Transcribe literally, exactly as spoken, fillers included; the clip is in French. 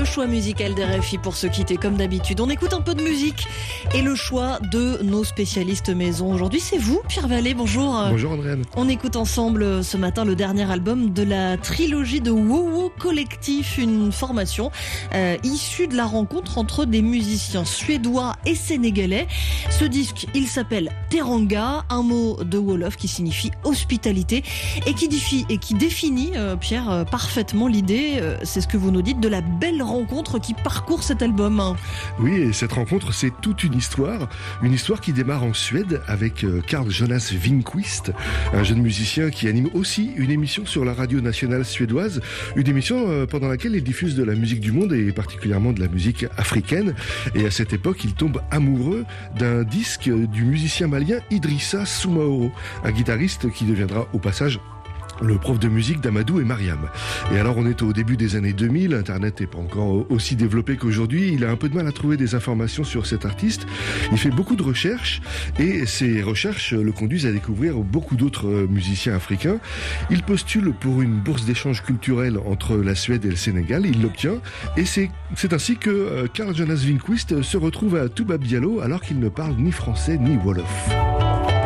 Le choix musical des R F I pour se quitter comme d'habitude. On écoute un peu de musique et le choix de nos spécialistes maison. Aujourd'hui, c'est vous, Pierre Vallée. Bonjour. Bonjour Andréane. On écoute ensemble ce matin le dernier album de la trilogie de Wowo Collectif, une formation euh, issue de la rencontre entre des musiciens suédois et sénégalais. Ce disque, il s'appelle Teranga, un mot de Wolof qui signifie hospitalité et qui définit, et qui définit euh, Pierre, euh, parfaitement l'idée, euh, c'est ce que vous nous dites, de la belle rencontre qui parcourt cet album. Oui, et cette rencontre, c'est toute une histoire, une histoire qui démarre en Suède avec euh, Carl Jonas Winqvist, un jeune musicien qui anime aussi une émission sur la radio nationale suédoise, une émission euh, pendant laquelle il diffuse de la musique du monde et particulièrement de la musique africaine. Et à cette époque, il tombe amoureux d'un disque du musicien malien Idrissa Soumaoro, un guitariste qui deviendra au passage le prof de musique d'Amadou et Mariam. Et alors on est au début des années deux mille, Internet n'est pas encore aussi développé qu'aujourd'hui, il a un peu de mal à trouver des informations sur cet artiste, il fait beaucoup de recherches et ces recherches le conduisent à découvrir beaucoup d'autres musiciens africains. Il postule pour une bourse d'échange culturel entre la Suède et le Sénégal, il l'obtient et c'est, c'est ainsi que Carl Jonas Winqvist se retrouve à Touba Diallo alors qu'il ne parle ni français ni wolof.